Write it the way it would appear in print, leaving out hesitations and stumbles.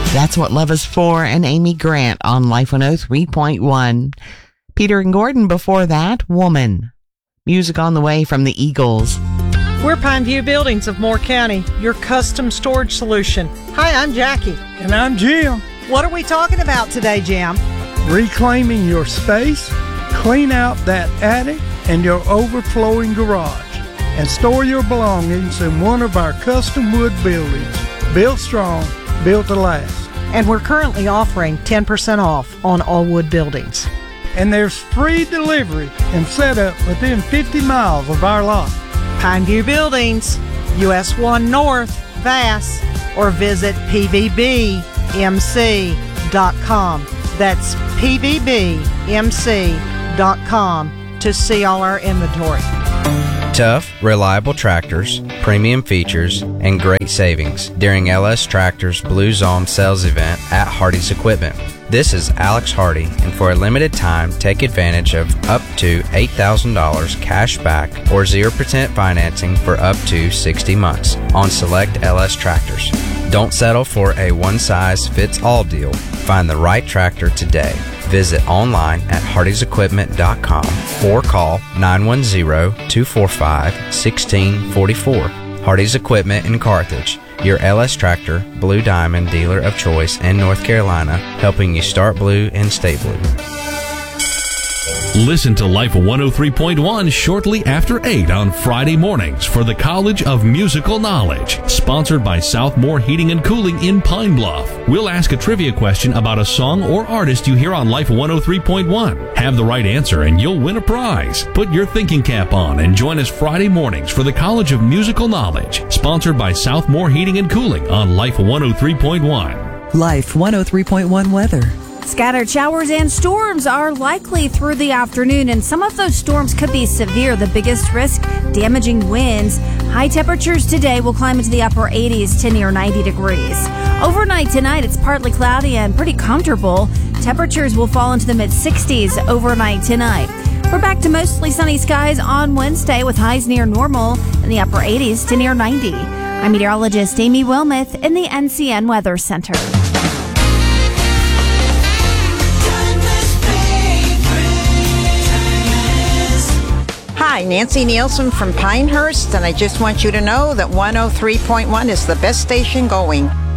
That's What Love Is For and Amy Grant on Life 103.1. Peter and Gordon before that, Woman. Music on the way from the Eagles. We're Pineview Buildings of Moore County, your custom storage solution. Hi, I'm Jackie. And I'm Jim. What are we talking about today, Jim? Reclaiming your space, clean out that attic and your overflowing garage, and store your belongings in one of our custom wood buildings. Built strong, built to last. And we're currently offering 10% off on all wood buildings. And there's free delivery and setup within 50 miles of our lot. Pineview Buildings, US 1 North, Vass, or visit pvbmc.com. That's pvbmc.com to see all our inventory. Tough, reliable tractors, premium features, and great savings during LS Tractor's Blue Zone sales event at Hardy's Equipment. This is Alex Hardy, and for a limited time, take advantage of up to $8,000 cash back or 0% financing for up to 60 months on select LS tractors. Don't settle for a one-size-fits-all deal. Find the right tractor today. Visit online at hardysequipment.com or call 910-245-1644. Hardy's Equipment in Carthage, your LS Tractor, Blue Diamond dealer of choice in North Carolina, helping you start blue and stay blue. Listen to Life 103.1 shortly after 8 on Friday mornings for the College of Musical Knowledge, sponsored by Southmore Heating and Cooling in Pine Bluff. We'll ask a trivia question about a song or artist you hear on Life 103.1. Have the right answer and you'll win a prize. Put your thinking cap on and join us Friday mornings for the College of Musical Knowledge, sponsored by Southmore Heating and Cooling on Life 103.1. Life 103.1 weather. Scattered showers and storms are likely through the afternoon, and some of those storms could be severe. The biggest risk, damaging winds. High temperatures today will climb into the upper 80s to near 90 degrees. Overnight tonight, it's partly cloudy and pretty comfortable. Temperatures will fall into the mid-60s overnight tonight. We're back to mostly sunny skies on Wednesday with highs near normal in the upper 80s to near 90. I'm meteorologist Amy Wilmoth in the NCN Weather Center. Hi, Nancy Nielsen from Pinehurst, and I just want you to know that 103.1 is the best station going.